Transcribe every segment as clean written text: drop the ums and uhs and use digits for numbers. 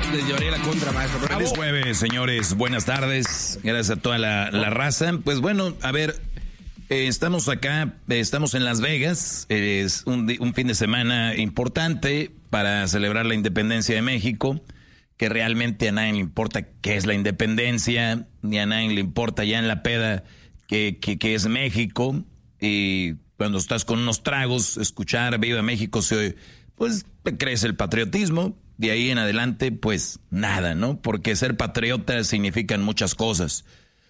les llevaría la contra, maestro. Feliz jueves, señores. Buenas tardes. Gracias a toda la raza. Pues bueno, a ver, estamos acá, estamos en Las Vegas. Es un fin de semana importante para celebrar la independencia de México, que realmente a nadie le importa qué es la independencia, ni a nadie le importa ya en la peda que es México. Y cuando estás con unos tragos, escuchar Viva México, pues te crece el patriotismo. De ahí en adelante, pues nada, ¿no? Porque ser patriota significan muchas cosas.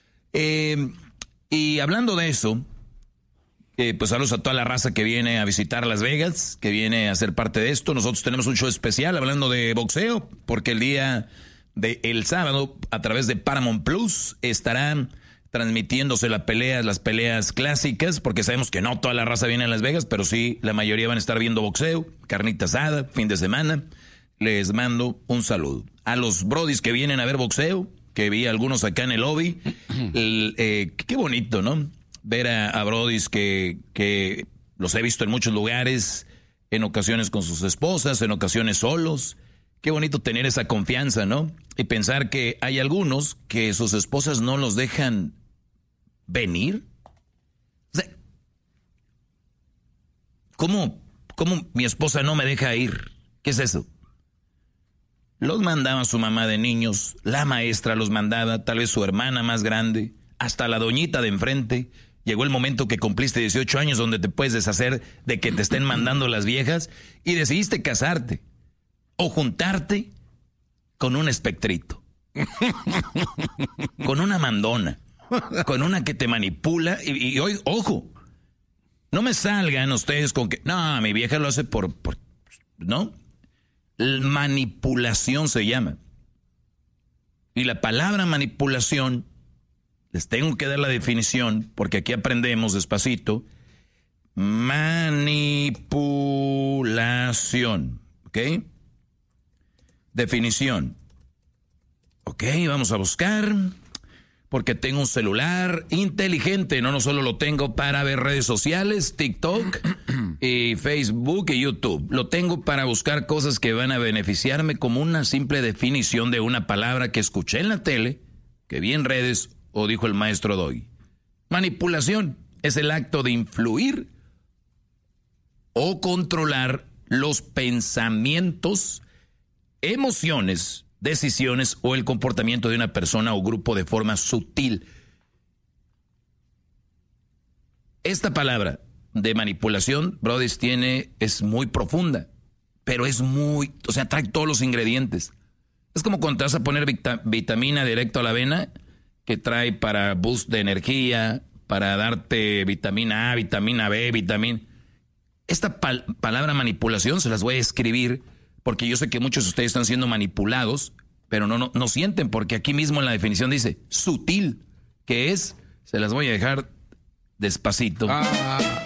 Y hablando de eso, pues saludos a toda la raza que viene a visitar Las Vegas, que viene a ser parte de esto. Nosotros tenemos un show especial hablando de boxeo, porque el día del sábado, a través de Paramount Plus, estarán transmitiéndose las peleas clásicas, porque sabemos que no toda la raza viene a Las Vegas, pero sí, la mayoría van a estar viendo boxeo, carnita asada, fin de semana. Les mando un saludo. A los brodis que vienen a ver boxeo, que vi algunos acá en el lobby, qué bonito, ¿no? Ver a brodis que los he visto en muchos lugares, en ocasiones con sus esposas, en ocasiones solos. Qué bonito tener esa confianza, ¿no? Y pensar que hay algunos que sus esposas no los dejan venir. O sea, ¿cómo mi esposa no me deja ir? ¿Qué es eso? Los mandaba su mamá de niños, la maestra los mandaba, tal vez su hermana más grande, hasta la doñita de enfrente. Llegó el momento que cumpliste 18 años donde te puedes deshacer de que te estén mandando las viejas y decidiste casarte o juntarte con un espectrito, con una mandona, con una que te manipula y hoy, ojo, no me salgan ustedes con que, no, mi vieja lo hace por ¿no? Manipulación se llama. Y la palabra manipulación, les tengo que dar la definición, porque aquí aprendemos despacito. Manipulación, ¿ok? Definición. Ok, vamos a buscar, porque tengo un celular inteligente, no solo lo tengo para ver redes sociales, TikTok y Facebook y YouTube. Lo tengo para buscar cosas que van a beneficiarme, como una simple definición de una palabra que escuché en la tele, que vi en redes o dijo el maestro Doggy. Manipulación es el acto de influir o controlar los pensamientos, emociones, decisiones o el comportamiento de una persona o grupo de forma sutil. Esta palabra de manipulación, brothers, es muy profunda, pero trae todos los ingredientes. Es como cuando te vas a poner vitamina directo a la avena, que trae para boost de energía, para darte vitamina A, vitamina B, Esta palabra manipulación se las voy a escribir, porque yo sé que muchos de ustedes están siendo manipulados, pero no sienten, porque aquí mismo en la definición dice sutil, que es, se las voy a dejar despacito.